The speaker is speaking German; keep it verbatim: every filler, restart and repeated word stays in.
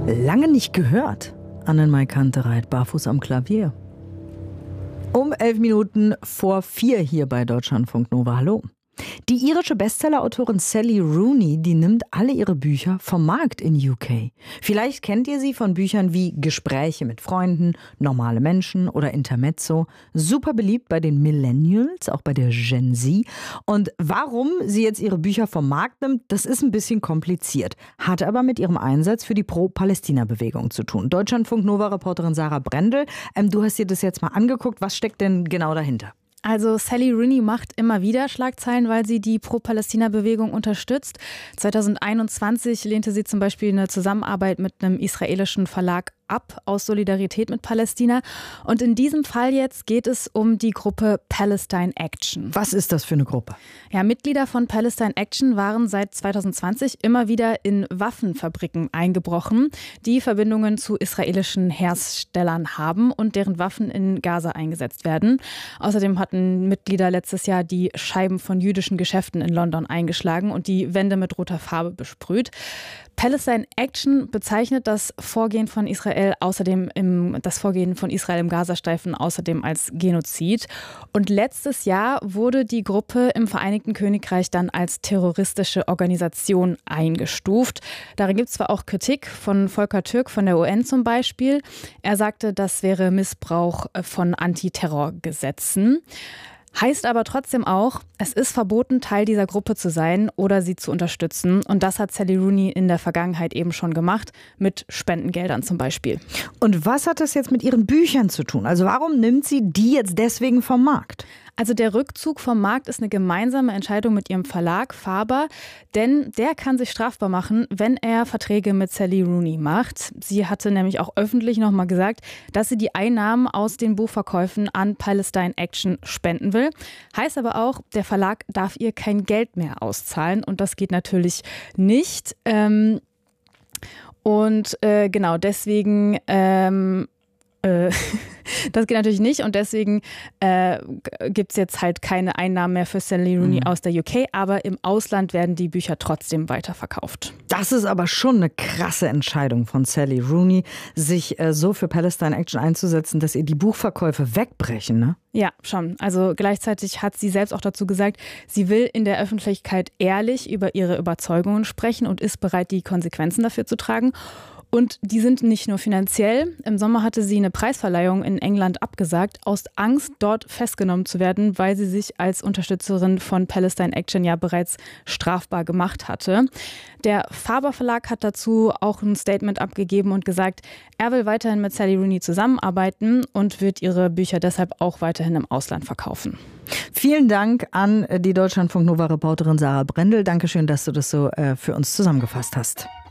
Lange nicht gehört. Annemarie Kantereit, barfuß am Klavier. Um elf Minuten vor vier hier bei Deutschlandfunk Nova. Hallo. Die irische Bestsellerautorin Sally Rooney, die nimmt alle ihre Bücher vom Markt in U K. Vielleicht kennt ihr sie von Büchern wie Gespräche mit Freunden, Normale Menschen oder Intermezzo. Super beliebt bei den Millennials, auch bei der Gen Z. Und warum sie jetzt ihre Bücher vom Markt nimmt, das ist ein bisschen kompliziert. Hat aber mit ihrem Einsatz für die Pro-Palästina-Bewegung zu tun. Deutschlandfunk Nova-Reporterin Sarah Brendel, ähm, du hast dir das jetzt mal angeguckt. Was steckt denn genau dahinter? Also Sally Rooney macht immer wieder Schlagzeilen, weil sie die Pro-Palästina-Bewegung unterstützt. zweitausendeinundzwanzig lehnte sie zum Beispiel eine Zusammenarbeit mit einem israelischen Verlag ab aus Solidarität mit Palästina. Und in diesem Fall jetzt geht es um die Gruppe Palestine Action. Was ist das für eine Gruppe? Ja, Mitglieder von Palestine Action waren seit zweitausendzwanzig immer wieder in Waffenfabriken eingebrochen, die Verbindungen zu israelischen Herstellern haben und deren Waffen in Gaza eingesetzt werden. Außerdem hatten Mitglieder letztes Jahr die Scheiben von jüdischen Geschäften in London eingeschlagen und die Wände mit roter Farbe besprüht. Palestine Action bezeichnet das Vorgehen von Israel außerdem im, das Vorgehen von Israel im Gazastreifen außerdem als Genozid. Und letztes Jahr wurde die Gruppe im Vereinigten Königreich dann als terroristische Organisation eingestuft. Darin gibt es zwar auch Kritik von Volker Türk von der U N zum Beispiel. Er sagte, das wäre Missbrauch von Antiterrorgesetzen. Heißt aber trotzdem auch, es ist verboten, Teil dieser Gruppe zu sein oder sie zu unterstützen. Und das hat Sally Rooney in der Vergangenheit eben schon gemacht, mit Spendengeldern zum Beispiel. Und was hat das jetzt mit ihren Büchern zu tun? Also warum nimmt sie die jetzt deswegen vom Markt? Also der Rückzug vom Markt ist eine gemeinsame Entscheidung mit ihrem Verlag Faber, denn der kann sich strafbar machen, wenn er Verträge mit Sally Rooney macht. Sie hatte nämlich auch öffentlich nochmal gesagt, dass sie die Einnahmen aus den Buchverkäufen an Palestine Action spenden will. Heißt aber auch, der Verlag darf ihr kein Geld mehr auszahlen und das geht natürlich nicht. Ähm, und äh, genau deswegen... Ähm, Das geht natürlich nicht und deswegen äh, gibt es jetzt halt keine Einnahmen mehr für Sally Rooney mhm. aus der U K, aber im Ausland werden die Bücher trotzdem weiterverkauft. Das ist aber schon eine krasse Entscheidung von Sally Rooney, sich äh, so für Palestine Action einzusetzen, dass ihr die Buchverkäufe wegbrechen, ne? Ja, schon. Also gleichzeitig hat sie selbst auch dazu gesagt, sie will in der Öffentlichkeit ehrlich über ihre Überzeugungen sprechen und ist bereit, die Konsequenzen dafür zu tragen. Und die sind nicht nur finanziell. Im Sommer hatte sie eine Preisverleihung in England abgesagt, aus Angst, dort festgenommen zu werden, weil sie sich als Unterstützerin von Palestine Action ja bereits strafbar gemacht hatte. Der Faber Verlag hat dazu auch ein Statement abgegeben und gesagt, er will weiterhin mit Sally Rooney zusammenarbeiten und wird ihre Bücher deshalb auch weiterhin im Ausland verkaufen. Vielen Dank an die Deutschlandfunk Nova Reporterin Sarah Brendel. Dankeschön, dass du das so äh, für uns zusammengefasst hast.